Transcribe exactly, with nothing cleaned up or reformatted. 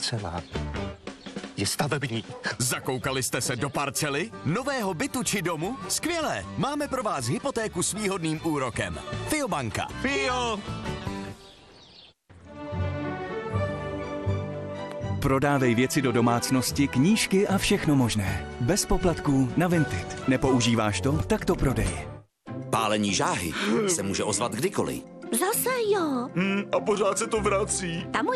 parcela je stavební. Zakoukali jste se do parcely? Nového bytu či domu? Skvělé! Máme pro vás hypotéku s výhodným úrokem. Fiobanka. Fio! Prodávej věci do domácnosti, knížky a všechno možné. Bez poplatků na Vinted. Nepoužíváš to? Tak to prodej. Pálení žáhy se může ozvat kdykoliv. Zase jo. Hmm, a pořád se to vrací. Ta moje